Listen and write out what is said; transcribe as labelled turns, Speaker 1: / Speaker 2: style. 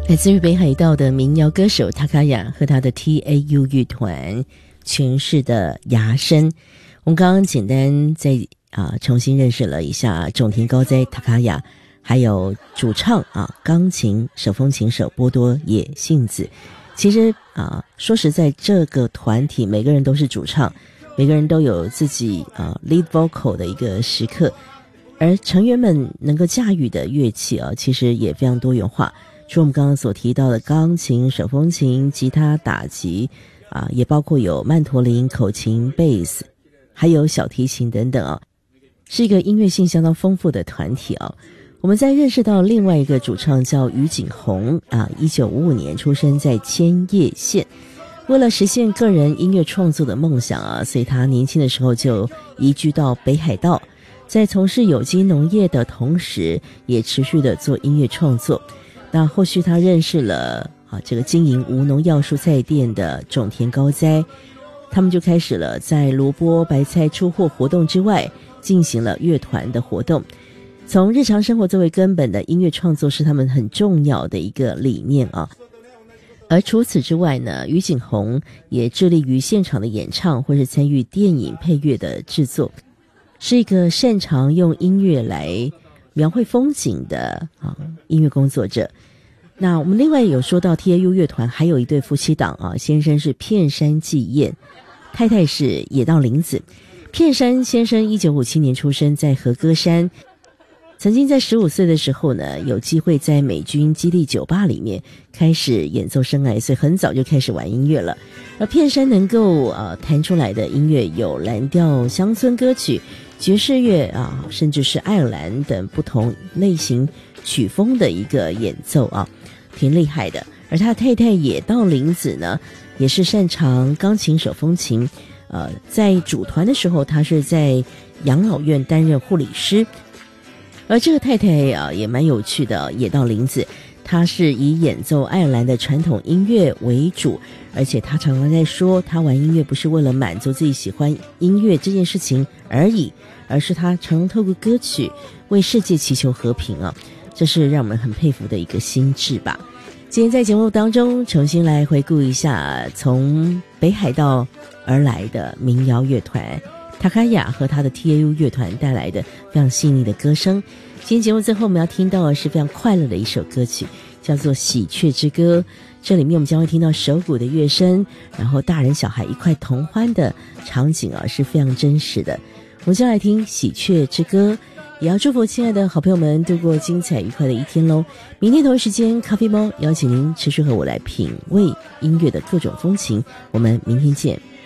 Speaker 1: 来自于北海道的民谣歌手塔卡亚和他的 TAU 乐团诠释的牙声。我们刚刚简单再重新认识了一下种田高哉塔卡亚，还有主唱钢琴手风琴手波多野幸子。其实说实在，这个团体每个人都是主唱，每个人都有自己lead vocal 的一个时刻，而成员们能够驾驭的乐器其实也非常多元化。除了我们刚刚所提到的钢琴、手风琴、吉他、打击也包括有曼陀林、口琴、贝斯，还有小提琴等等是一个音乐性相当丰富的团体我们在认识到另外一个主唱叫于景宏1955年出生在千叶县，为了实现个人音乐创作的梦想所以他年轻的时候就移居到北海道，在从事有机农业的同时，也持续的做音乐创作。那后续他认识了这个经营无农药蔬菜店的种田高哉，他们就开始了在萝卜白菜出货活动之外进行了乐团的活动。从日常生活作为根本的音乐创作是他们很重要的一个理念而除此之外呢，于景宏也致力于现场的演唱或是参与电影配乐的制作，是一个擅长用音乐来描绘风景的音乐工作者。那我们另外有说到 TAU 乐团还有一对夫妻档先生是片山纪彦，太太是野道玲子。片山先生1957年出生在和歌山，曾经在15岁的时候呢，有机会在美军基地酒吧里面开始演奏生涯，所以很早就开始玩音乐了。而片山能够弹出来的音乐有蓝调乡村歌曲、爵士乐甚至是爱尔兰等不同类型曲风的一个演奏挺厉害的。而他太太野道玲子呢，也是擅长钢琴手风琴，在组团的时候他是在养老院担任护理师。而这个太太也蛮有趣的，野道玲子她是以演奏爱尔兰的传统音乐为主，而且她常常在说她玩音乐不是为了满足自己喜欢音乐这件事情而已，而是她常常透过歌曲为世界祈求和平这是让我们很佩服的一个心智吧。今天在节目当中重新来回顾一下从北海道而来的民谣乐团塔卡亚和他的 TAU 乐团带来的非常细腻的歌声。今天节目最后我们要听到的是非常快乐的一首歌曲，叫做《喜鹊之歌》。这里面我们将会听到手鼓的乐声，然后大人小孩一块同欢的场景是非常真实的。我们将来听《喜鹊之歌》，也要祝福亲爱的好朋友们度过精彩愉快的一天咯。明天同一时间，咖啡猫邀请您持续和我来品味音乐的各种风情。我们明天见。